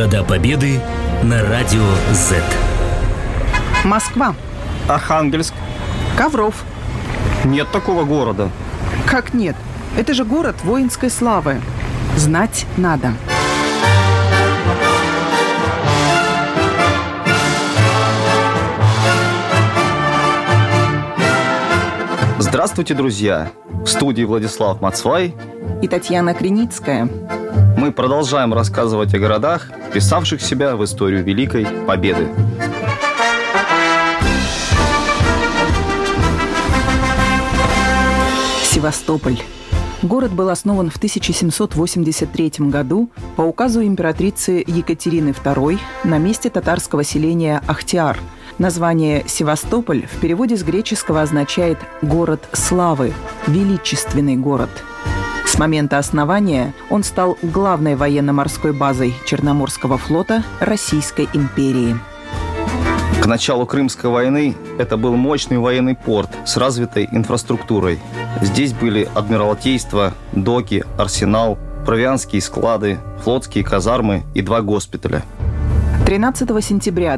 Города Победы на радио Z. Москва. Архангельск. Ковров. Нет такого города. Как нет? Это же город воинской славы. Знать надо. Здравствуйте, друзья! В студии Владислав Мацвай и Татьяна Криницкая. Мы продолжаем рассказывать о городах, вписавших себя в историю Великой Победы. Севастополь. Город был основан в 1783 году по указу императрицы Екатерины II на месте татарского селения Ахтиар. Название «Севастополь» в переводе с греческого означает «город славы», «величественный город». С момента основания он стал главной военно-морской базой Черноморского флота Российской империи. К началу Крымской войны это был мощный военный порт с развитой инфраструктурой. Здесь были адмиралтейство, доки, арсенал, провианские склады, флотские казармы и 2 госпиталя. 13 сентября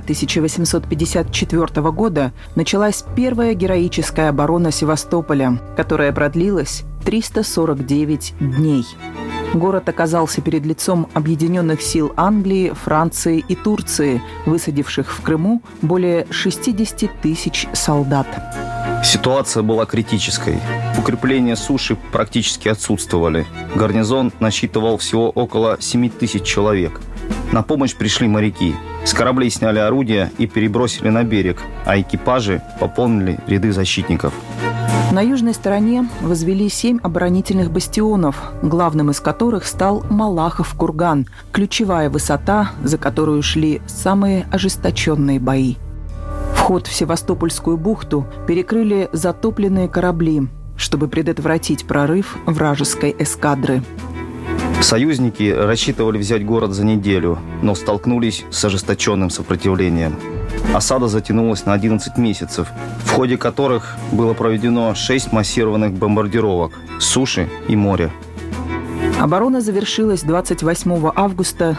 1854 года началась первая героическая оборона Севастополя, которая продлилась 349 дней. Город оказался перед лицом объединенных сил Англии, Франции и Турции, высадивших в Крыму более 60 тысяч солдат. Ситуация была критической. Укрепления суши практически отсутствовали. Гарнизон насчитывал всего около 7 тысяч человек. На помощь пришли моряки. С кораблей сняли орудия и перебросили на берег, а экипажи пополнили ряды защитников. На южной стороне возвели 7 оборонительных бастионов, главным из которых стал Малахов курган, ключевая высота, за которую шли самые ожесточенные бои. Вход в Севастопольскую бухту перекрыли затопленные корабли, чтобы предотвратить прорыв вражеской эскадры. Союзники рассчитывали взять город за неделю, но столкнулись с ожесточенным сопротивлением. Осада затянулась на 11 месяцев, в ходе которых было проведено 6 массированных бомбардировок с суши и моря. Оборона завершилась 28 августа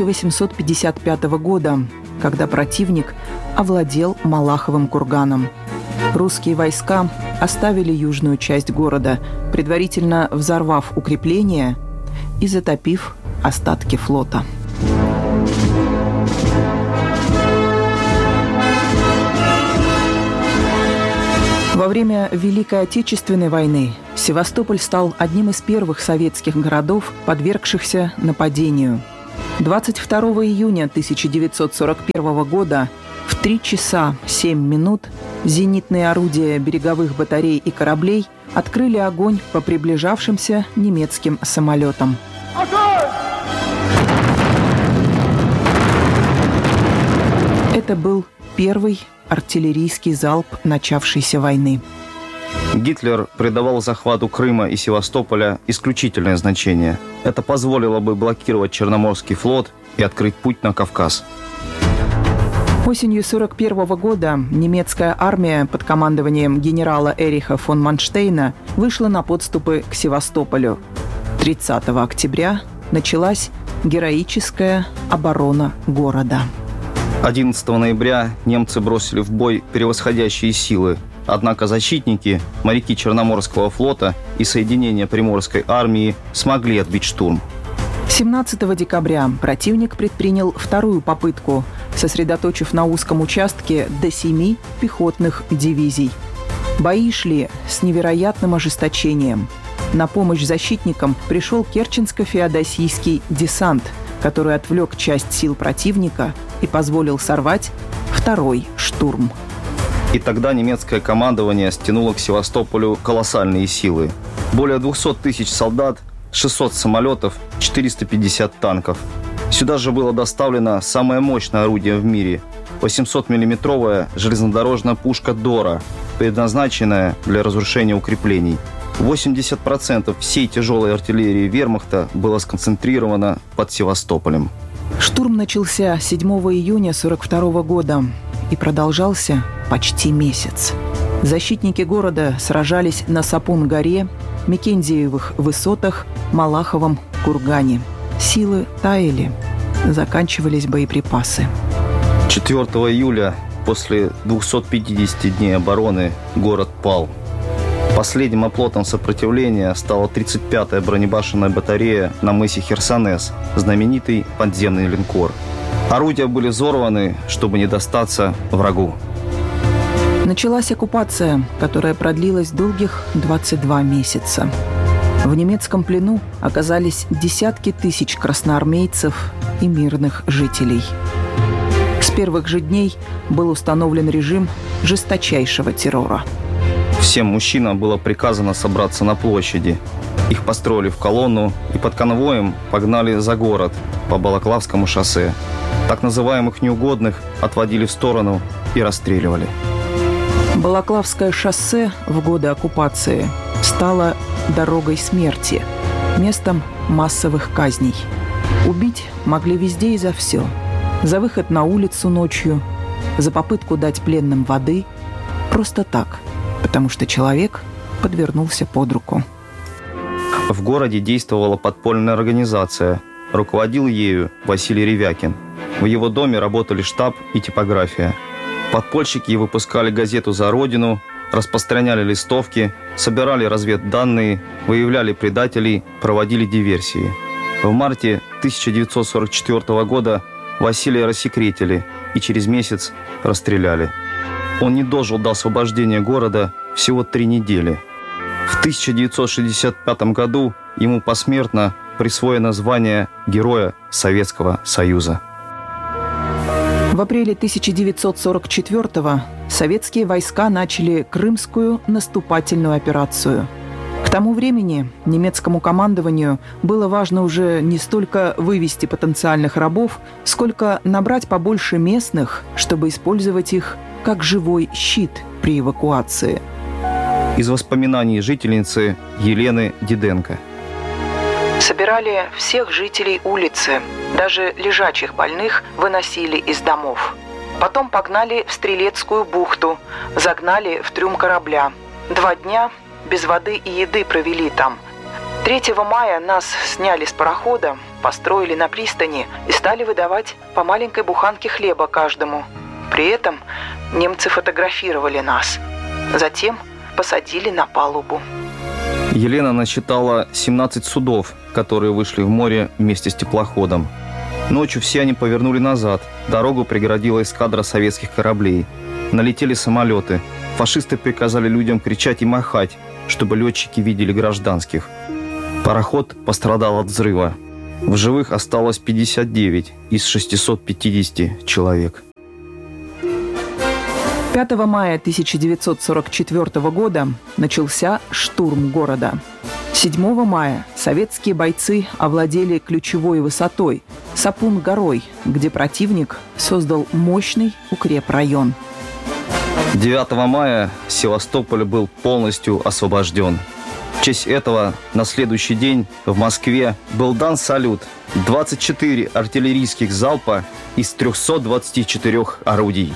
1855 года, когда противник овладел Малаховым курганом. Русские войска оставили южную часть города, предварительно взорвав укрепления и затопив остатки флота. Во время Великой Отечественной войны Севастополь стал одним из первых советских городов, подвергшихся нападению. 22 июня 1941 года в 3 часа 7 минут зенитные орудия береговых батарей и кораблей открыли огонь по приближавшимся немецким самолетам. Это был первый артиллерийский залп начавшейся войны. Гитлер придавал захвату Крыма и Севастополя исключительное значение. Это позволило бы блокировать Черноморский флот и открыть путь на Кавказ. Осенью 1941 года немецкая армия под командованием генерала Эриха фон Манштейна вышла на подступы к Севастополю. 30 октября началась героическая оборона города. 11 ноября немцы бросили в бой превосходящие силы. Однако защитники, моряки Черноморского флота и соединения Приморской армии смогли отбить штурм. 17 декабря противник предпринял вторую попытку, сосредоточив на узком участке до 7 пехотных дивизий. Бои шли с невероятным ожесточением. На помощь защитникам пришел Керченско-Феодосийский десант, который отвлек часть сил противника и позволил сорвать второй штурм. И тогда немецкое командование стянуло к Севастополю колоссальные силы. Более 200 тысяч солдат, 600 самолетов, 450 танков. Сюда же было доставлено самое мощное орудие в мире – 800-миллиметровая железнодорожная пушка «Дора», предназначенная для разрушения укреплений. 80% всей тяжелой артиллерии вермахта было сконцентрировано под Севастополем. Штурм начался 7 июня 1942 года и продолжался почти месяц. Защитники города сражались на Сапун-горе, Мекензиевых высотах, Малаховом кургане. Силы таяли. заканчивались боеприпасы. 4 июля, после 250 дней обороны, город пал. Последним оплотом сопротивления стала 35-я бронебашенная батарея на мысе Херсонес, знаменитый подземный линкор. Орудия были взорваны, чтобы не достаться врагу. Началась оккупация, которая продлилась долгих 22 месяца. В немецком плену оказались десятки тысяч красноармейцев и мирных жителей. С первых же дней был установлен режим жесточайшего террора. Всем мужчинам было приказано собраться на площади. Их построили в колонну и под конвоем погнали за город по Балаклавскому шоссе. Так называемых неугодных отводили в сторону и расстреливали. Балаклавское шоссе в годы оккупации стало дорогой смерти, местом массовых казней. Убить могли везде и за все. За выход на улицу ночью, за попытку дать пленным воды, просто так, потому что человек подвернулся под руку. В городе действовала подпольная организация. Руководил ею Василий Ревякин. В его доме работали штаб и типография. Подпольщики выпускали газету «За Родину», распространяли листовки, собирали разведданные, выявляли предателей, проводили диверсии. В марте 1944 года Василия рассекретили и через месяц расстреляли. Он не дожил до освобождения города всего 3 недели. В 1965 году ему посмертно присвоено звание Героя Советского Союза. В апреле 1944-го советские войска начали Крымскую наступательную операцию. К тому времени немецкому командованию было важно уже не столько вывести потенциальных рабов, сколько набрать побольше местных, чтобы использовать их как живой щит при эвакуации. Из воспоминаний жительницы Елены Диденко. Собирали всех жителей улицы, даже лежачих больных выносили из домов. Потом погнали в Стрелецкую бухту, загнали в трюм корабля. 2 дня без воды и еды провели там. 3 мая нас сняли с парохода, построили на пристани и стали выдавать по маленькой буханке хлеба каждому. При этом немцы фотографировали нас. Затем посадили на палубу. Елена насчитала 17 судов, которые вышли в море вместе с теплоходом. Ночью все они повернули назад. Дорогу преградила эскадра советских кораблей. Налетели самолеты. Фашисты приказали людям кричать и махать, чтобы летчики видели гражданских. Пароход пострадал от взрыва. В живых осталось 59 из 650 человек. 5 мая 1944 года начался штурм города. 7 мая советские бойцы овладели ключевой высотой – Сапун-горой, где противник создал мощный укрепрайон. 9 мая Севастополь был полностью освобожден. В честь этого на следующий день в Москве был дан салют. 24 артиллерийских залпа из 324 орудий.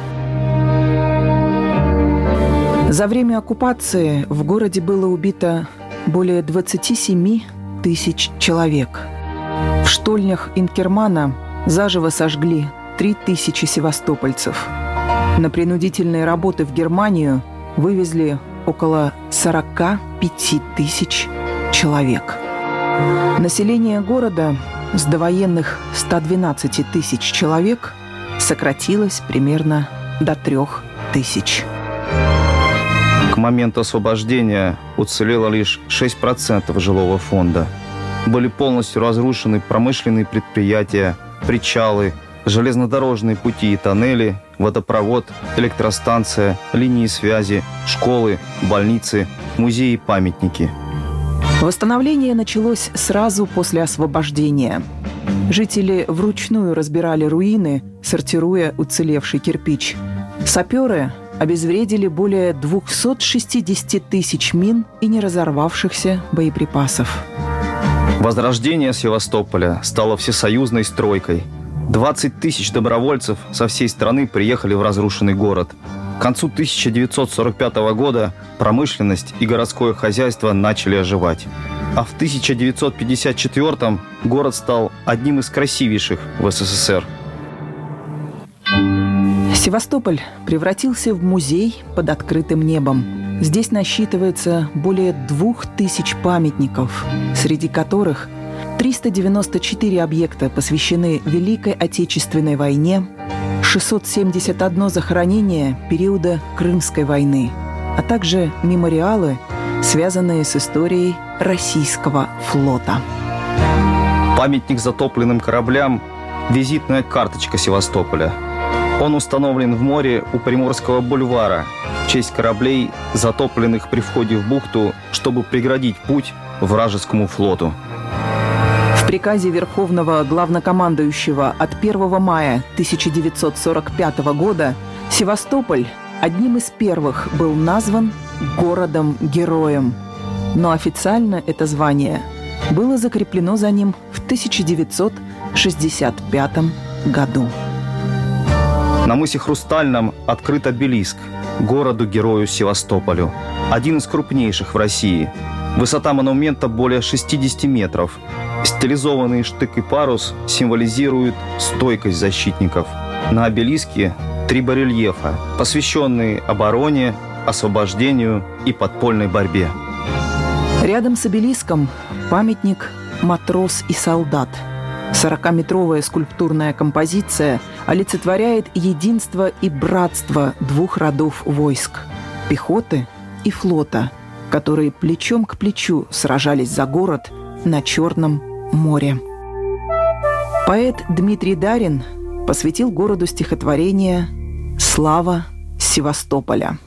За время оккупации в городе было убито более 27 тысяч человек. В штольнях Инкермана заживо сожгли 3000 севастопольцев. На принудительные работы в Германию вывезли около 45 тысяч человек. Население города с довоенных 112 тысяч человек сократилось примерно до 3000. К моменту освобождения уцелело лишь 6% жилого фонда. Были полностью разрушены промышленные предприятия, причалы, железнодорожные пути и тоннели, водопровод, электростанция, линии связи, школы, больницы, музеи и памятники. Восстановление началось сразу после освобождения. Жители вручную разбирали руины, сортируя уцелевший кирпич. Саперы обезвредили более 260 тысяч мин и неразорвавшихся боеприпасов. Возрождение Севастополя стало всесоюзной стройкой. 20 тысяч добровольцев со всей страны приехали в разрушенный город. К концу 1945 года промышленность и городское хозяйство начали оживать. А в 1954-м город стал одним из красивейших в СССР. Севастополь превратился в музей под открытым небом. Здесь насчитывается более 2000 памятников, среди которых 394 объекта посвящены Великой Отечественной войне, 671 захоронение периода Крымской войны, а также мемориалы, связанные с историей российского флота. Памятник затопленным кораблям – визитная карточка Севастополя. Он установлен в море у Приморского бульвара в честь кораблей, затопленных при входе в бухту, чтобы преградить путь вражескому флоту. В приказе Верховного Главнокомандующего от 1 мая 1945 года Севастополь одним из первых был назван городом-героем. Но официально это звание было закреплено за ним в 1965 году. На мысе Хрустальном открыт обелиск городу-герою Севастополю. Один из крупнейших в России. Высота монумента более 60 метров. Стилизованный штык и парус символизируют стойкость защитников. На обелиске 3 барельефа, посвященные обороне, освобождению и подпольной борьбе. Рядом с обелиском памятник «Матрос и солдат». 40-метровая скульптурная композиция олицетворяет единство и братство двух родов войск – пехоты и флота, которые плечом к плечу сражались за город на Черном море. Поэт Дмитрий Дарин посвятил городу стихотворение «Слава Севастополя».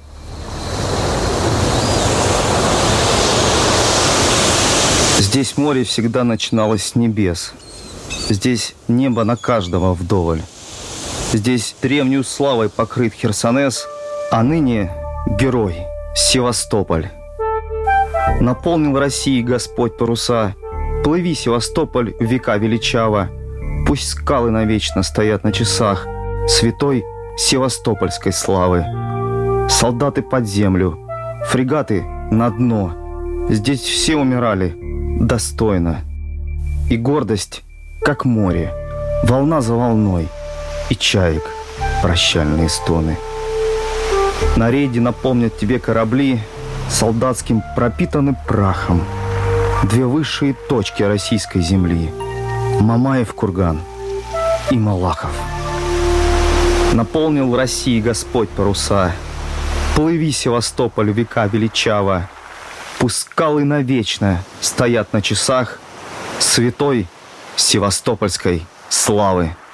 Здесь море всегда начиналось с небес. Здесь небо на каждого вдоволь. Здесь древнюю славой покрыт Херсонес, а ныне герой Севастополь. Наполнил России Господь паруса. Плыви, Севастополь, в века величаво. Пусть скалы навечно стоят на часах святой севастопольской славы. Солдаты под землю, фрегаты на дно. Здесь все умирали достойно. И гордость, как море, волна за волной, и чаек прощальные стоны. На рейде напомнят тебе корабли солдатским пропитаны прахом. 2 высшие точки российской земли – Мамаев курган и Малахов. Наполнил России Господь паруса. Плыви, Севастополь, века величаво. Пусть скалы навечно стоят на часах святой севастопольской славы.